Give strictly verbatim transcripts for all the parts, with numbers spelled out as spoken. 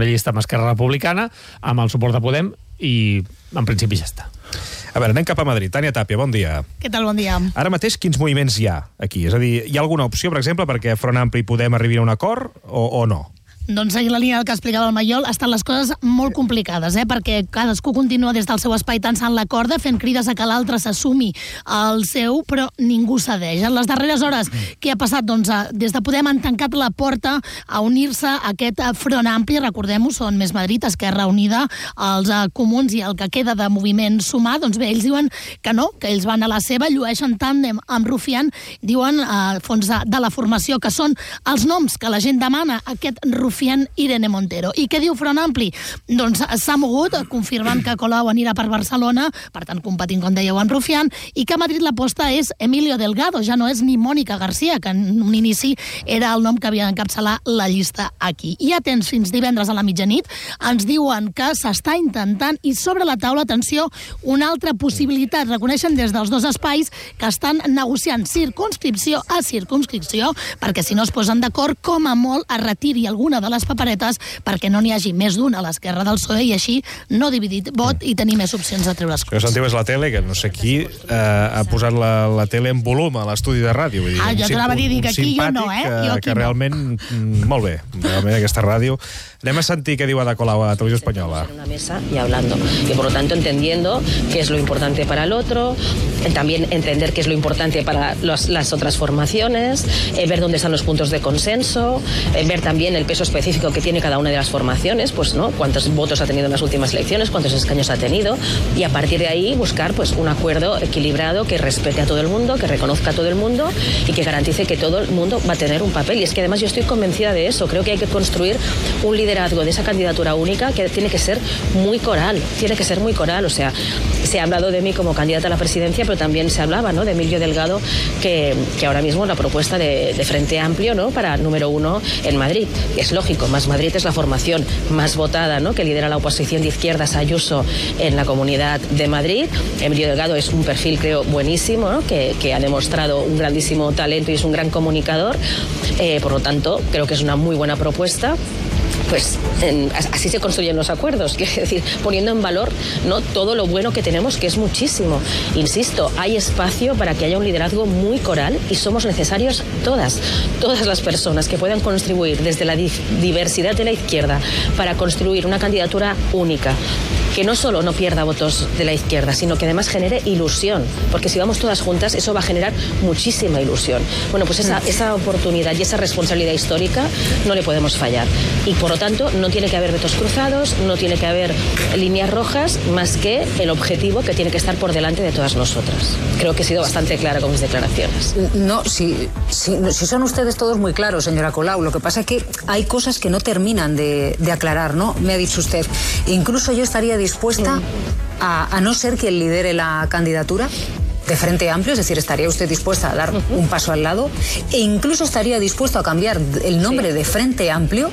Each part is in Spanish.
una llista amb Esquerra Republicana, amb el suport de Podem, i en principi ja està. A veure, anem cap a Madrid. Tània Tàpia, bon dia. Què tal, bon dia. Ara mateix, quins moviments hi ha aquí? És a dir, hi ha alguna opció, per exemple, perquè Front Ampli i Podem arribin a un acord o, o no? Doncs seguint la línia del que explicava el Maiol, estan les coses molt complicades, eh? Perquè cadascú continua des del seu espai tensant la corda, fent crides a que l'altre s'assumi el seu, però ningú cedeix. En les darreres hores, què ha passat? Doncs des de Podem han tancat la porta a unir-se a aquest Front Ampli, recordem-ho, són Més Madrid, Esquerra Unida, els comuns i el que queda de moviment Sumar. Doncs bé, ells diuen que no, que ells van a la seva, llueixen tàndem amb Rufián, diuen al fons de, de la formació, que són els noms que la gent demana, aquest Rufián Rufián, Irene Montero. I què diu Front Ampli? Doncs s'ha mogut, confirmant que Colau anirà per Barcelona, per tant competint, com dèieu, amb Rufián, i que a Madrid l'aposta és Emilio Delgado, ja no és ni Mònica García, que en un inici era el nom que havia d'encapçalar la llista aquí. I atents, fins divendres a la mitjanit, ens diuen que s'està intentant, i sobre la taula, atenció, una altra possibilitat. Reconeixen des dels dos espais que estan negociant circumscripció a circumscripció, perquè si no es posen d'acord, com a molt es retiri alguna de les paperetes perquè no n'hi hagi més d'una a l'esquerra del P S O E i així no dividir vot i tenir més opcions de treure escons. Això sentiu és la tele, que no sé qui eh, ha posat la, la tele en volum a l'estudi de ràdio. Vull dir, ah, jo t'anava a dir que aquí jo no, eh? Jo aquí que realment, no. Molt bé, realment aquesta ràdio. Anem a sentir què diu Ada Colau a la Televisió Espanyola. En una mesa y hablando, y por lo tanto entendiendo qué es lo importante para el otro, también entender qué es lo importante para los, las otras formaciones, eh, ver dónde están los puntos de consenso, eh, ver también el peso específico que tiene cada una de las formaciones, pues no, cuántos votos ha tenido en las últimas elecciones, cuántos escaños ha tenido, y a partir de ahí buscar pues un acuerdo equilibrado que respete a todo el mundo, que reconozca a todo el mundo y que garantice que todo el mundo va a tener un papel. Y es que además yo estoy convencida de eso. Creo que hay que construir un liderazgo de esa candidatura única que tiene que ser muy coral, tiene que ser muy coral. O sea, se ha hablado de mí como candidata a la presidencia, pero también se hablaba, ¿no?, de Emilio Delgado, que, que ahora mismo es la propuesta de, de Frente Amplio, ¿no?, para número uno en Madrid. Es lógico, Más Madrid es la formación más votada, ¿no?, que lidera la oposición de izquierdas, Ayuso, en la Comunidad de Madrid. Emilio Delgado es un perfil, creo, buenísimo, ¿no?, que, que ha demostrado un grandísimo talento y es un gran comunicador. Eh, por lo tanto, creo que es una muy buena propuesta. Pues en, así se construyen los acuerdos, quiero decir, poniendo en valor, ¿no?, todo lo bueno que tenemos, que es muchísimo. Insisto, hay espacio para que haya un liderazgo muy coral y somos necesarios todas, todas las personas que puedan contribuir desde la di- diversidad de la izquierda para construir una candidatura única, que no solo no pierda votos de la izquierda, sino que además genere ilusión, porque si vamos todas juntas eso va a generar muchísima ilusión. Bueno, pues esa, esa oportunidad y esa responsabilidad histórica no le podemos fallar. Y por lo tanto no tiene que haber vetos cruzados, no tiene que haber líneas rojas, más que el objetivo que tiene que estar por delante de todas nosotras. Creo que he sido bastante clara con mis declaraciones. No, si, si, si son ustedes todos muy claros, señora Colau, lo que pasa es que hay cosas que no terminan de, de aclarar, ¿no? Me ha dicho usted. Incluso yo estaría dispuesta a, a no ser quien lidere la candidatura de Frente Amplio, es decir, estaría usted dispuesta a dar un paso al lado e incluso estaría dispuesto a cambiar el nombre sí. de Frente Amplio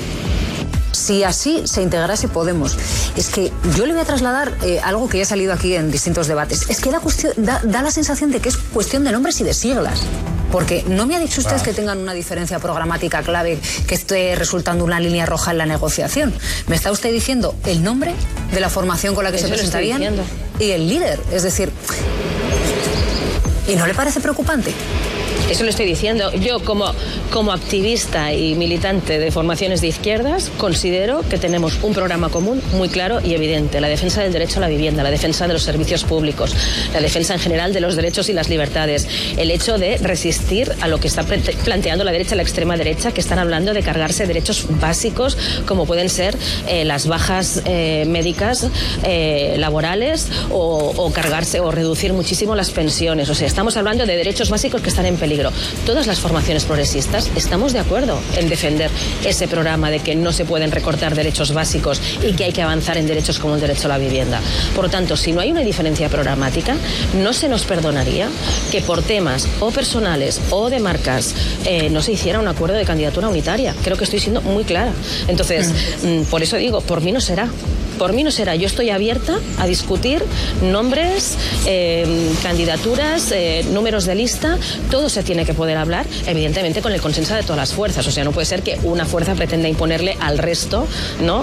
si así se integrase Podemos. Es que yo le voy a trasladar eh, algo que ya ha salido aquí en distintos debates. Es que da, cuestión, da, da la sensación de que es cuestión de nombres y de siglas. Porque no me ha dicho usted ah. que tengan una diferencia programática clave que esté resultando una línea roja en la negociación. Me está usted diciendo el nombre de la formación con la que Eso se presentarían y el líder. Es decir, ¿y no le parece preocupante? Eso lo estoy diciendo. Yo, como, como activista y militante de formaciones de izquierdas, considero que tenemos un programa común muy claro y evidente. La defensa del derecho a la vivienda, la defensa de los servicios públicos, la defensa en general de los derechos y las libertades, el hecho de resistir a lo que está planteando la derecha y la extrema derecha, que están hablando de cargarse derechos básicos, como pueden ser eh, las bajas eh, médicas, eh, laborales, o, o cargarse o reducir muchísimo las pensiones. O sea, estamos hablando de derechos básicos que están en peligro. Todas las formaciones progresistas estamos de acuerdo en defender ese programa de que no se pueden recortar derechos básicos y que hay que avanzar en derechos como el derecho a la vivienda. Por lo tanto, si no hay una diferencia programática, no se nos perdonaría que por temas o personales o de marcas eh, no se hiciera un acuerdo de candidatura unitaria. Creo que estoy siendo muy clara. Entonces, mm. por eso digo, por mí no será. Por mí no será. Yo estoy abierta a discutir nombres, eh, candidaturas, eh, números de lista. Todo se tiene que poder hablar, evidentemente, con el consenso de todas las fuerzas. O sea, no puede ser que una fuerza pretenda imponerle al resto, ¿no?,